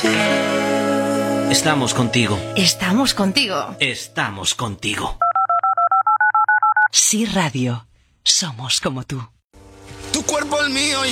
Estamos contigo. Estamos contigo. Estamos contigo. Sí Radio. Somos como tú. Tu cuerpo el mío y